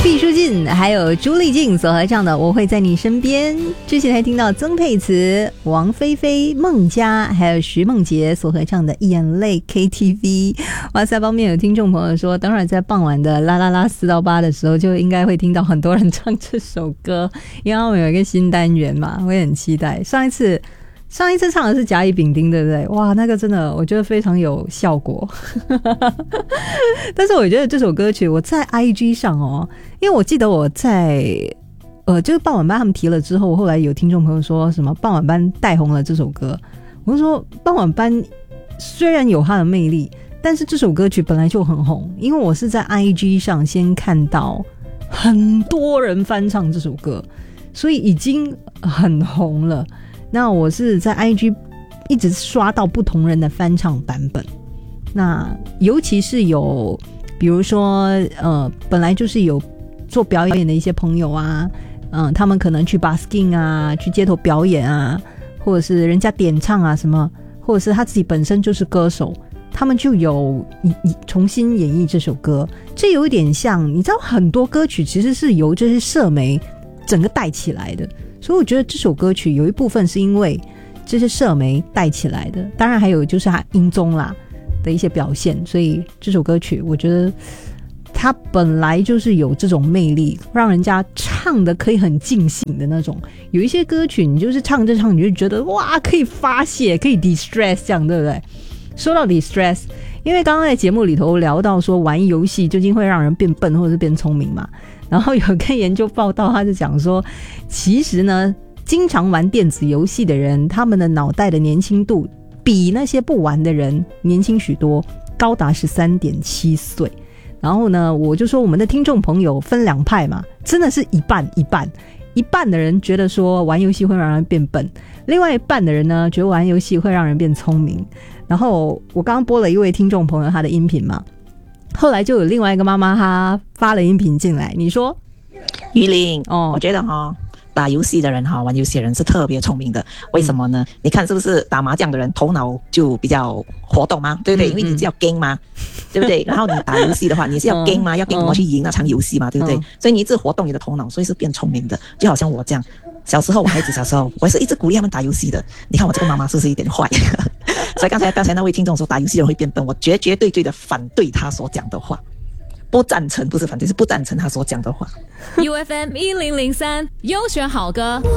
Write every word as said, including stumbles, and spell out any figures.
毕书尽还有朱丽静所合唱的《我会在你身边》。之前还听到曾沛慈、王菲菲、孟佳还有徐梦洁所合唱的《眼泪 K T V》。哇塞，方面有听众朋友说，当然在傍晚的啦啦啦四到八的时候，就应该会听到很多人唱这首歌，因为他们有一个新单元嘛，我也很期待。上一次上一次唱的是甲乙丙丁，对不对？哇，那个真的我觉得非常有效果。但是我觉得这首歌曲我在 I G 上哦，因为我记得我在呃，就是傍晚班他们提了之后，后来有听众朋友说什么傍晚班带红了这首歌，我就说傍晚班虽然有它的魅力，但是这首歌曲本来就很红，因为我是在 I G 上先看到很多人翻唱这首歌，所以已经很红了。那我是在 I G 一直刷到不同人的翻唱版本，那尤其是有比如说呃，本来就是有做表演的一些朋友啊，嗯、呃，他们可能去 busking 啊，去街头表演啊，或者是人家点唱啊什么，或者是他自己本身就是歌手，他们就有重新演绎这首歌。这有一点像，你知道很多歌曲其实是由这些社媒整个带起来的，所以我觉得这首歌曲有一部分是因为这些社媒带起来的，当然还有就是他音综啦的一些表现，所以这首歌曲我觉得它本来就是有这种魅力，让人家唱的可以很尽兴的那种。有一些歌曲你就是唱着唱你就觉得哇可以发泄，可以 distress 这样，对不对？说到 distress， 因为刚刚在节目里头聊到说玩游戏究竟会让人变笨或者是变聪明嘛，然后有个研究报道他就讲说，其实呢经常玩电子游戏的人，他们的脑袋的年轻度比那些不玩的人年轻许多，高达 十三点七岁。然后呢我就说我们的听众朋友分两派嘛，真的是一半一半，一半的人觉得说玩游戏会让人变笨，另外一半的人呢觉得玩游戏会让人变聪明。然后我刚刚播了一位听众朋友他的音频嘛，后来就有另外一个妈妈她发了音频进来，你说于玲哦，我觉得哈打游戏的人哈，玩游戏的人是特别聪明的。为什么呢？嗯、你看是不是打麻将的人头脑就比较活动嘛，对不对？嗯、因为你是要 game 嘛，对不对？然后你打游戏的话，你是要 game 嘛，要 game 怎么去赢那场游戏嘛，对不对？所以你一直活动你的头脑，所以是变聪明的。就好像我这样，小时候我孩子小时候，我也是一直鼓励他们打游戏的。你看我这个妈妈是不是有点坏？所以刚才刚才那位听众说打游戏的人会变笨，我绝绝对对的反对他所讲的话。不赞成，不是反对，是不赞成他所讲的话。 U F M 一零零三优选好歌。